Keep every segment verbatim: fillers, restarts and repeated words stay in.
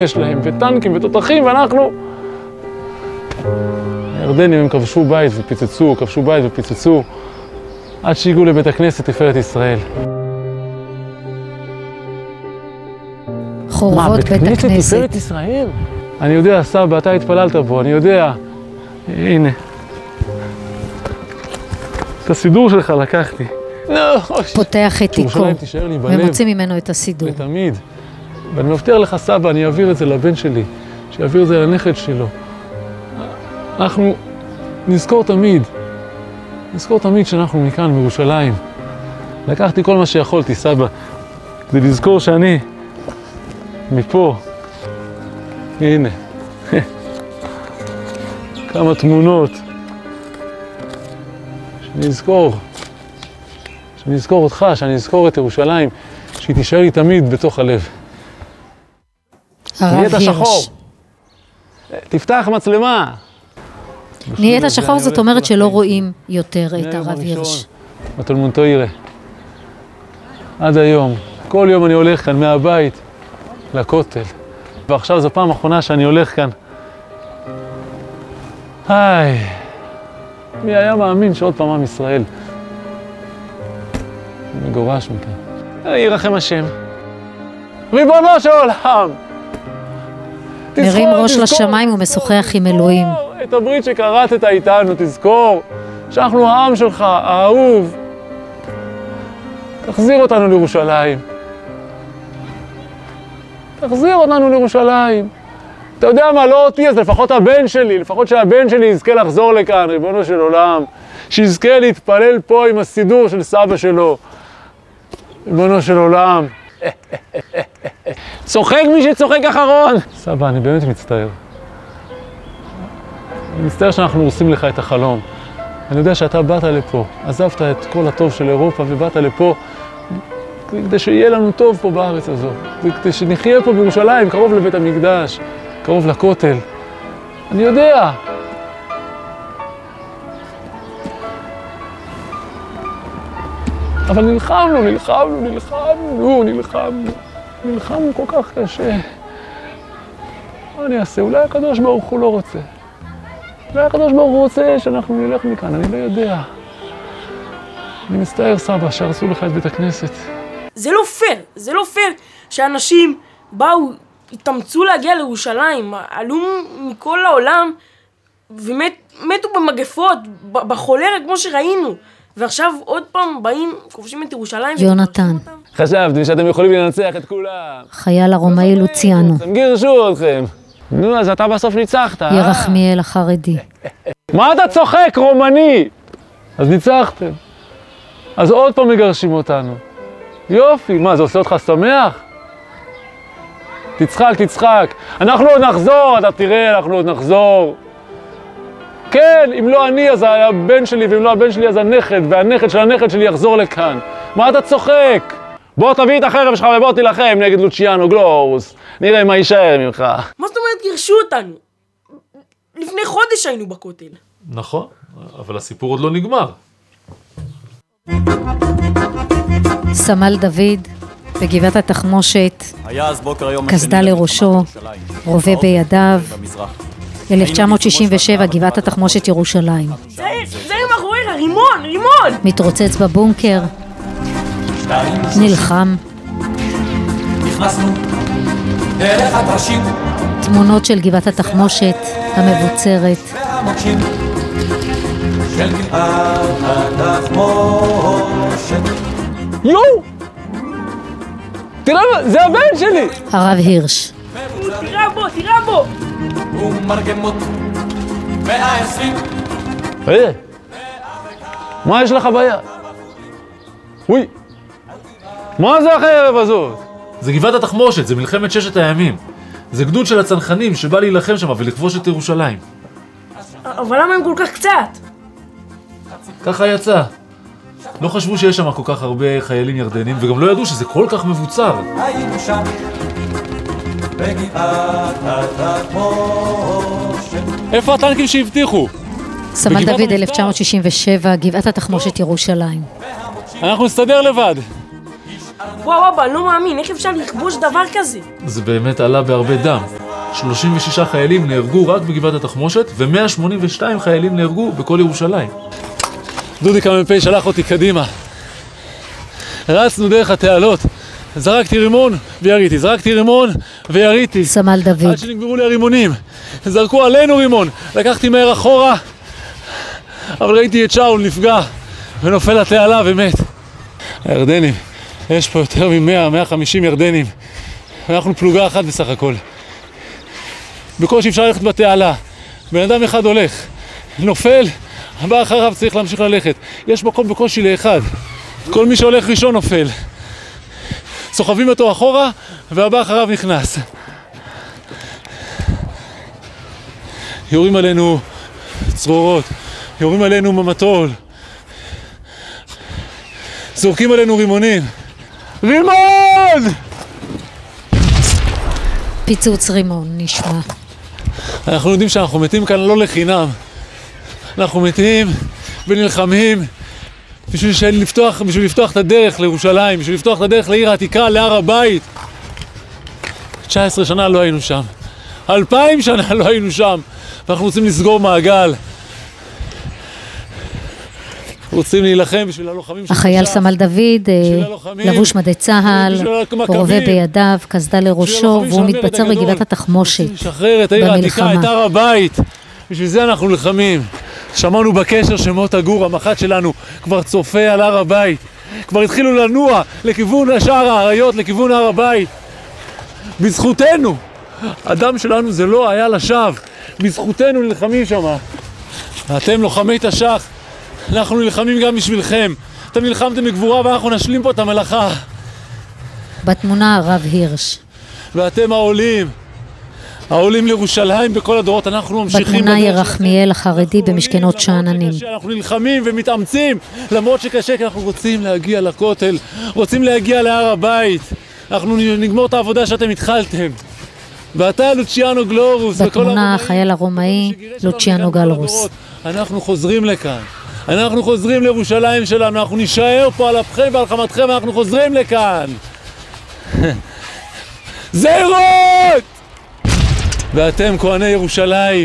יש להם, וטנקים ותותחים, ואנחנו... הירדנים הם כבשו בית ופיצצו, כבשו בית ופיצצו, עד שהגיעו לבית הכנסת תפארת ישראל. חורבות בית הכנסת. תפארת ישראל? אני יודע, סבא, אתה התפללת בו, אני יודע. הנה. את הסידור שלך לקחתי. פותח את תיקו, ומוציא ממנו את הסידור. ותמיד. ואני מבטיח לך, סבא, אני אעביר את זה לבן שלי, שיעביר את זה לנכד שלו. אנחנו נזכור תמיד, נזכור תמיד שאנחנו מכאן, מירושלים. לקחתי כל מה שיכולתי, סבא, כדי לזכור שאני מפה. הנה. כמה תמונות. שאני אזכור. שאני אזכור אותך, שאני אזכור את ירושלים, שהיא תישאר לי תמיד בתוך הלב. הרב הירש. תפתח מצלמה. נהיית שחור, זאת אומרת שלא רואים יותר את הרב הירש. בתלמוד תורה. עד היום. כל יום אני הולך כאן מהבית לכותל. ועכשיו זו פעם אחרונה שאני הולך כאן. היי. מי היה מאמין שעוד פעם עם ישראל מגורש מכאן. ירחם השם. ריבונו של עולם. מרים ראש לשמיים ומשוחח עם אלוהים. את הברית שקראת איתנו, תזכור שאנחנו העם שלך, האהוב. תחזיר אותנו לירושלים. תחזיר אותנו לירושלים. אתה יודע מה, לא אותי, אז לפחות הבן שלי, לפחות שהבן שלי יזכה לחזור לכאן, ריבונו של עולם. שיזכה להתפלל פה עם הסידור של סבא שלו. ריבונו של עולם. צוחק מי שצוחק אחרון. סבא, אני באמת מצטער. אני מצטער שאנחנו הורסים לך את החלום. אני יודע שאתה באת לפה, עזבת את כל הטוב של אירופה ובאת לפה כדי שיהיה לנו טוב פה בארץ הזו. כדי שנחיה פה בירושלים, קרוב לבית המקדש, קרוב לכותל. אני יודע. אבל נלחמנו, נלחמנו, נלחמנו, נלחמנו. נלחמנו כל כך קשה. מה אני אעשה? אולי הקדוש ברוך הוא לא רוצה. אולי הקדוש ברוך הוא רוצה שאנחנו נלך מכאן, אני לא יודע. אני מצטער, סבא, שהרסו לך את בית הכנסת. זה לא פייר, זה לא פייר שאנשים באו, התאמצו להגיע לירושלים, עלו מכל העולם ומתו במגפות, בחולרה כמו שראינו. ועכשיו עוד פעם באים, כובשים את ירושלים. יונתן. חשבתם שאתם יכולים לנצח את כולם. חייל הרומאי לוציאנו. הם גירשו אתכם. נו, אז אתה בסוף ניצחת. ירחמיאל החרדי. מה אתה צוחק, רומני? אז ניצחתם. אז עוד פעם מגרשים אותנו. יופי, מה, זה עושה אותך שמח? תצחק, תצחק. אנחנו עוד נחזור, אתה תראה, אנחנו עוד נחזור. כן, אם לא אני, אז הבן שלי, ואם לא הבן שלי, אז הנכד, והנכד של הנכד שלי יחזור לכאן. מה אתה צוחק? בוא תביא את החרב שלך ובוא תילחם נגד לוציאנו גלורוס. נראה מה יישאר ממך. מה זאת אומרת גירשו אותנו? לפני חודש היינו בכותל. נכון, אבל הסיפור עוד לא נגמר. סמל דוד, בגבעת התחמושת, קסדה לראשו, רובה בידיו. אלף תשע מאות שישים ושבע, גבעת התחמושת ירושלים. זה, זה מאחוריך, רימון, רימון! מתרוצץ בבונקר, נלחם. נכנסנו דרך הטרשים. תמונות של גבעת התחמושת המבוצרת. והמוקשים של גבעת התחמושת. יואו! תראה, זה הבן שלי! הרב הירש. תראה בו, תראה בו! ומרגמות מאה עשרים. היי, מה יש לך ביד? אוי, מה זה החרב הזאת? זה גבעת התחמושת, זה מלחמת ששת הימים. זה גדוד של הצנחנים שבא להילחם שם ולכבוש את ירושלים. אבל למה הם כל כך קצת? ככה יצא. לא חשבו שיש שם כל כך הרבה חיילים ירדנים, וגם לא ידעו שזה כל כך מבוצר. היינו שם בגבעת התחמושת. איפה הטנקים שהבטיחו? סמל דוד אלף תשע מאות שישים ושבע, גבעת התחמושת ירושלים. אנחנו נסתדר לבד. וואו, אבא, אני לא מאמין, איך אפשר לכבוש דבר כזה? זה באמת עלה בהרבה דם. שלושים ושישה חיילים נהרגו רק בגבעת התחמושת, ו-מאה שמונים ושתיים חיילים נהרגו בכל ירושלים. דודיק המ"פ שלח אותי קדימה. רצנו דרך התעלות. זרקתי רימון ויריתי, זרקתי רימון ויריתי. סמל דוד. עד שנגמרו לי הרימונים. זרקו עלינו רימון. לקחתי מהר אחורה, אבל ראיתי את שאול נפגע ונופל לתעלה ומת. הירדנים, יש פה יותר מ-מאה, מאה וחמישים ירדנים. אנחנו פלוגה אחת בסך הכל. בקושי אפשר ללכת בתעלה. בן אדם אחד הולך, נופל, הבא אחריו צריך להמשיך ללכת. יש מקום בקושי לאחד. כל מי שהולך ראשון נופל. סוחבים אותו אחורה, והבא אחריו נכנס. יורים עלינו צרורות, יורים עלינו ממטול. זורקים עלינו רימונים. רימון! פיצוץ רימון נשמע. אנחנו יודעים שאנחנו מתים כאן לא לחינם. אנחנו מתים ונלחמים בשביל לפתוח, בשביל לפתוח את הדרך לירושלים, בשביל לפתוח את הדרך לעיר העתיקה, להר הבית. תשע עשרה שנה לא היינו שם. אלפיים שנה לא היינו שם. ואנחנו רוצים לסגור מעגל. רוצים להילחם בשביל הלוחמים של החייל סמל דוד, לבוש מדי צהל, רובה בידיו, קסדה לראשו, והוא מתבצר בגבעת התחמושת. לשחרר את העיר העתיקה, את הר הבית. בשביל זה אנחנו נלחמים. שמענו בקשר שמות הגור, המח"ט שלנו, כבר צופה על הר הבית. כבר התחילו לנוע לכיוון שער האריות, לכיוון הר הבית. בזכותנו. הדם שלנו זה לא היה לשווא. בזכותנו נלחמים שם. אתם לוחמי תש"ח. אנחנו נלחמים גם בשבילכם. אתם נלחמתם בגבורה ואנחנו נשלים פה את המלאכה. בתמונה הרב הירש. ואתם העולים. העולים לירושלים בכל הדורות, אנחנו ממשיכים... בתמונה ירחמיאל החרדי במשכנות שאננים. אנחנו נלחמים ומתאמצים, למרות שקשה, כי אנחנו רוצים להגיע לכותל, רוצים להגיע להר הבית. אנחנו נגמור את העבודה שאתם התחלתם. ואתה לוציאנו גלורוס. בתמונה החייל הרומאי לוציאנו גלרוס. אנחנו חוזרים לכאן. אנחנו חוזרים לירושלים שלנו, אנחנו נשאר פה על אפכם ועל חמתכם, אנחנו חוזרים לכאן. זהירות! ואתם כהני ירושלים.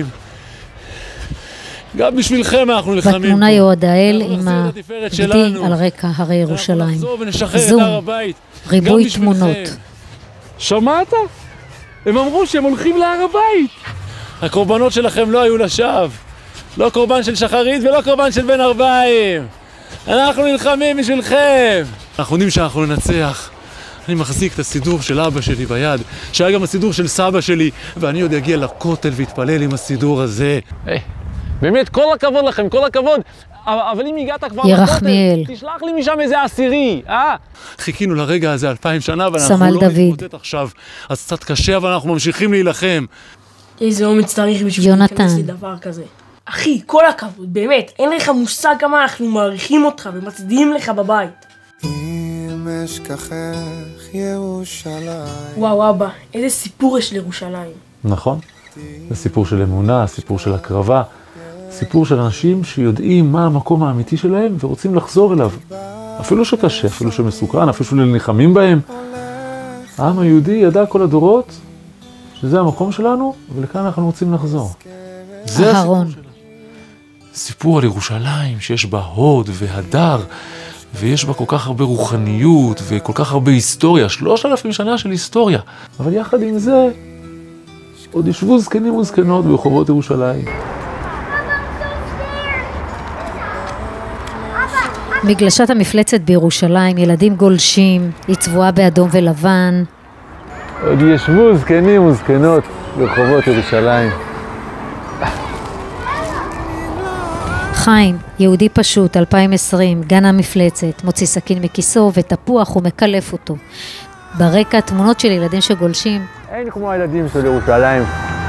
גם בשבילכם אנחנו נלחמים. בתמונה יהודאל עם הגדי על רקע הרי ירושלים. זום, ריבוי תמונות. שמעת? הם אמרו שהם הולכים להר הבית. הקורבנות שלכם לא היו לשווא. לא קורבן של שחרית ולא קורבן של בן ארבעים. אנחנו נלחמים בשבילכם. אנחנו יודעים שאנחנו ננצח. אני מחזיק את הסידור של אבא שלי ביד, שהיה גם הסידור של סבא שלי, ואני עוד אגיע לכותל והתפלל עם הסידור הזה. היי, באמת, כל הכבוד לכם, כל הכבוד. אבל אם הגעת כבר ירחמיאל. לכותל, תשלח לי משם איזה עשירי, אה? חיכינו לרגע הזה אלפיים שנה, ואנחנו לא מתמוטט עכשיו. אז קצת קשה, אבל אנחנו ממשיכים להילחם. איזה אומץ צריך בשביל להיכנס לדבר כזה. אחי, כל הכבוד, באמת, אין לך מושג כמה אנחנו מעריכים אותך ומצדיעים לך בבית. אם אשכחך ירושלים. וואו אבא, איזה סיפור יש לירושלים. נכון, זה סיפור של אמונה, סיפור של הקרבה, סיפור של אנשים שיודעים מה המקום האמיתי שלהם ורוצים לחזור אליו. אפילו שקשה, אפילו שמסוכן, אפילו שנלחמים בהם. העם היהודי ידע כל הדורות שזה המקום שלנו, ולכאן אנחנו רוצים לחזור. זה הסיפור שלנו. סיפור על ירושלים שיש בה הוד והדר, ויש בה כל כך הרבה רוחניות וכל כך הרבה היסטוריה, שלושת אלפים שנה של היסטוריה. אבל יחד עם זה, עוד ישבו זקנים וזקנות ברחובות ירושלים. מגלשת המפלצת בירושלים, ילדים גולשים, היא צבועה באדום ולבן. עוד ישבו זקנים וזקנות ברחובות ירושלים. חיים, יהודי פשוט, אלפיים ועשרים, גן המפלצת, מוציא סכין מכיסו ותפוח ומקלף אותו. ברקע תמונות של ילדים שגולשים. אין כמו הילדים של ירושלים.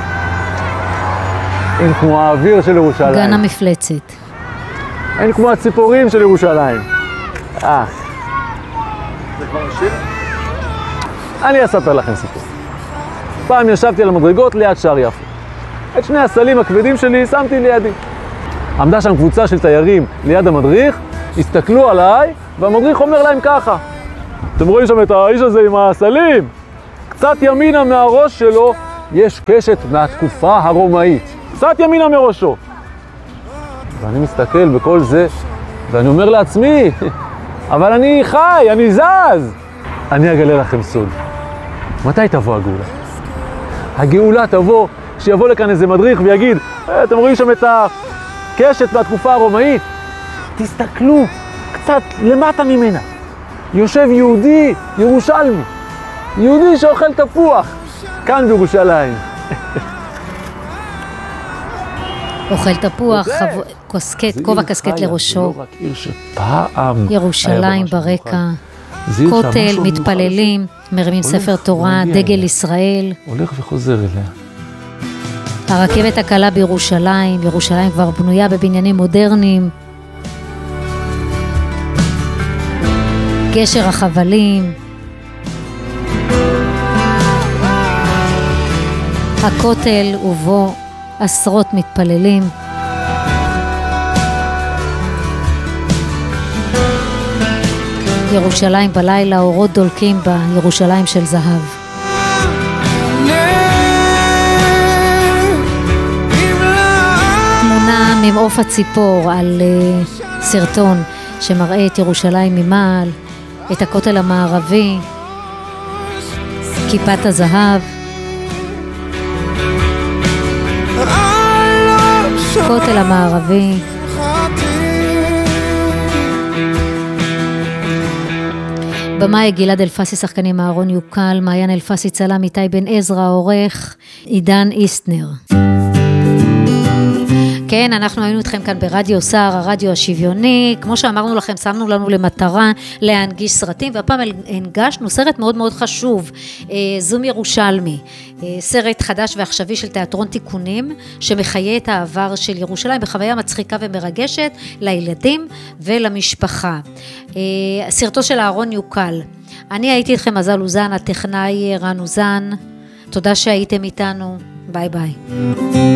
אין כמו האוויר של ירושלים. גן המפלצת. אין כמו הציפורים של ירושלים. אה. זה כבר השיר? אני אספר לכם סיפור. פעם ישבתי על המדרגות ליד שער יפו. את שני הסלים הכבדים שלי שמתי לידי. עמדה שם קבוצה של תיירים ליד המדריך, הסתכלו עליי, והמדריך אומר להם ככה: אתם רואים שם את האיש הזה עם הסלים? קצת ימינה מהראש שלו יש קשת מהתקופה הרומאית. קצת ימינה מראשו. ואני מסתכל בכל זה, ואני אומר לעצמי, אבל אני חי, אני זז. אני אגלה לכם סוד. מתי תבוא הגאולה? הגאולה תבוא, שיבוא לכאן איזה מדריך ויגיד, אתם רואים שם את הקשת מהתקופה הרומאית? תסתכלו קצת למטה ממנה. יושב יהודי ירושלמי. יהודי שאוכל תפוח. כאן בירושלים. אוכל תפוח, קוסקט, כובע קסקט לראשו. לא רק עיר שפעם ירושלים ברקע, כותל, מתפללים, מרימים ספר תורה, דגל ישראל. הולך וחוזר אליה. הרכבת הקלה בירושלים, ירושלים כבר בנויה בבניינים מודרניים. גשר החבלים. הכותל ובו עשרות מתפללים. ירושלים בלילה, אורות דולקים בה, ירושלים של זהב. תמונה ממעוף הציפור על uh, סרטון שמראה את ירושלים ממעל, את הכותל המערבי, כיפת הזהב. הכותל המערבי. במאי גלעד אלפסי, שחקנים אהרון יוקל, מעיין אלפסי, צלם איתי בן עזרא, עורך עידן איסטנר. כן, אנחנו היינו איתכם כאן ברדיו סער, הרדיו השוויוני. כמו שאמרנו לכם, שמנו לנו למטרה להנגיש סרטים, והפעם הנגשנו סרט מאוד מאוד חשוב, זום ירושלמי, סרט חדש ועכשווי של תיאטרון תיקונים, שמחיה את העבר של ירושלים בחוויה מצחיקה ומרגשת לילדים ולמשפחה. סרטו של אהרון יוקל. אני הייתי איתכם מזל אוזן, הטכנאי רן אוזן. תודה שהייתם איתנו, ביי ביי.